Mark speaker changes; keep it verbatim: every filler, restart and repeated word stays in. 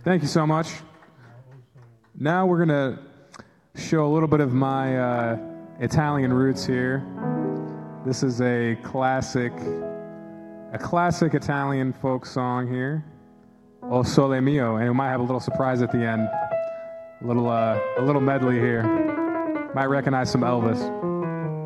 Speaker 1: Thank you so much. Now we're going to show a little bit of my uh, Italian roots here. This is a classic, a classic Italian folk song here, O Sole Mio, and we might have a little surprise at the end, a little, uh, a little medley here. Might recognize some Elvis.